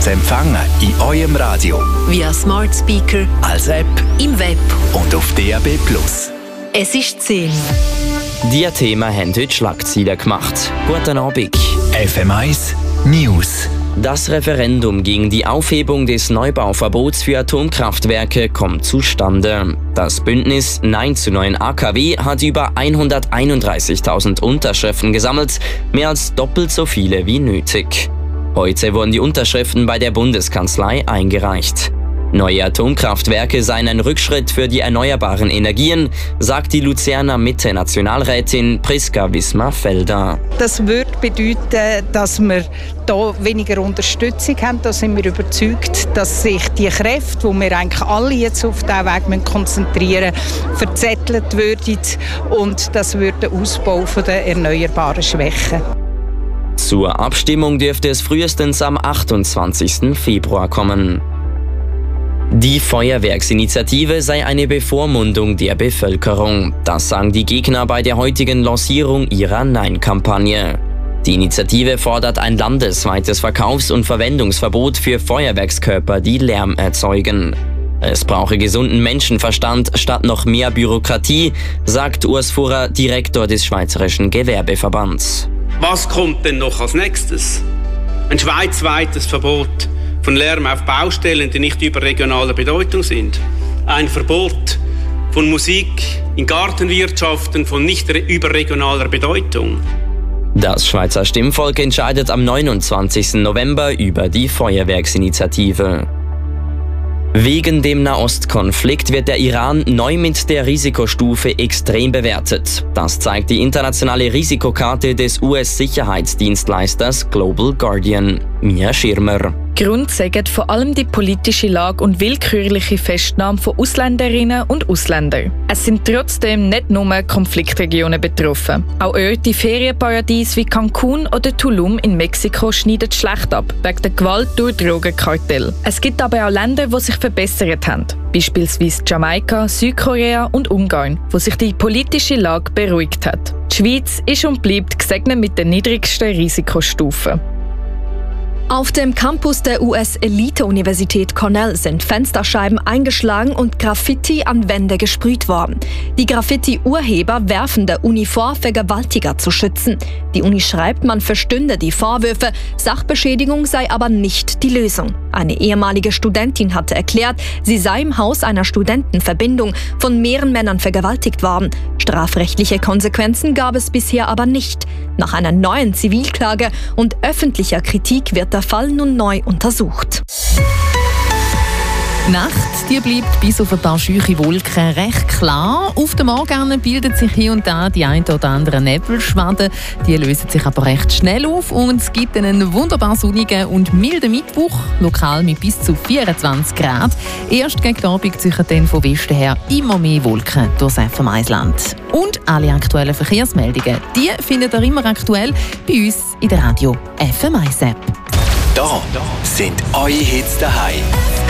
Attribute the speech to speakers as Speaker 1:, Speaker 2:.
Speaker 1: zu empfangen in eurem Radio.
Speaker 2: Via Smart Speaker,
Speaker 1: Als App
Speaker 2: im Web.
Speaker 1: und auf DAB+.
Speaker 2: Es ist 10.
Speaker 3: Die Themen haben heute Schlagzeilen gemacht. Guten Abend.
Speaker 1: FM1 News.
Speaker 3: Das Referendum gegen die Aufhebung des Neubauverbots für Atomkraftwerke kommt zustande. Das Bündnis Nein zu neuen AKW hat über 131.000 Unterschriften gesammelt, mehr als doppelt so viele wie nötig. Heute wurden die Unterschriften bei der Bundeskanzlei eingereicht. Neue Atomkraftwerke seien ein Rückschritt für die erneuerbaren Energien, sagt die Luzerner Mitte-Nationalrätin Priska Wismar-Felder.
Speaker 4: Das würde bedeuten, dass wir hier weniger Unterstützung haben. Da sind wir überzeugt, dass sich die Kräfte, die wir eigentlich alle jetzt auf diesen Weg konzentrieren müssen, verzettelt würden und das würde den Ausbau der Erneuerbaren schwächen.
Speaker 3: Zur Abstimmung dürfte es frühestens am 28. Februar kommen. Die Feuerwerksinitiative sei eine Bevormundung der Bevölkerung. Das sagen die Gegner bei der heutigen Lancierung ihrer Nein-Kampagne. Die Initiative fordert ein landesweites Verkaufs- und Verwendungsverbot für Feuerwerkskörper, die Lärm erzeugen. Es brauche gesunden Menschenverstand statt noch mehr Bürokratie, sagt Urs Furrer, Direktor des Schweizerischen Gewerbeverbands.
Speaker 5: Was kommt denn noch als nächstes? Ein schweizweites Verbot von Lärm auf Baustellen, die nicht überregionaler Bedeutung sind. Ein Verbot von Musik in Gartenwirtschaften von nicht überregionaler Bedeutung.
Speaker 3: Das Schweizer Stimmvolk entscheidet am 29. November über die Feuerwerksinitiative. Wegen dem Nahostkonflikt wird der Iran neu mit der Risikostufe extrem bewertet. Das zeigt die internationale Risikokarte des US-Sicherheitsdienstleisters Global Guardian. Mia Schirmer.
Speaker 6: Grund sagen vor allem die politische Lage und willkürliche Festnahme von Ausländerinnen und Ausländern. Es sind trotzdem nicht nur Konfliktregionen betroffen. Auch Orte, Ferienparadiese wie Cancun oder Tulum in Mexiko schneiden schlecht ab, wegen der Gewalt durch Drogenkartelle. Es gibt aber auch Länder, die sich verbessert haben. Beispielsweise Jamaika, Südkorea und Ungarn, wo sich die politische Lage beruhigt hat. Die Schweiz ist und bleibt gesegnet mit der niedrigsten Risikostufe.
Speaker 7: Auf dem Campus der US-Elite-Universität Cornell sind Fensterscheiben eingeschlagen und Graffiti an Wände gesprüht worden. Die Graffiti-Urheber werfen der Uni vor, Vergewaltiger zu schützen. Die Uni schreibt, man verstünde die Vorwürfe, Sachbeschädigung sei aber nicht die Lösung. Eine ehemalige Studentin hatte erklärt, sie sei im Haus einer Studentenverbindung von mehreren Männern vergewaltigt worden. Strafrechtliche Konsequenzen gab es bisher aber nicht. Nach einer neuen Zivilklage und öffentlicher Kritik wird der Fall nun neu untersucht.
Speaker 8: Die Nacht die bleibt bis auf ein paar scheuche Wolken recht klar. Auf dem Morgen bildet sich hier und da die ein oder andere Nebelschwaden. Die lösen sich aber recht schnell auf und es gibt einen wunderbar sonnigen und milden Mittwoch, lokal mit bis zu 24 Grad. Erst gegen den Abend ziehen dann von Westen her immer mehr Wolken durchs FM1-Land. Und alle aktuellen Verkehrsmeldungen, die findet ihr immer aktuell bei uns in der Radio FM1-App.
Speaker 1: Da sind eure Hits daheim.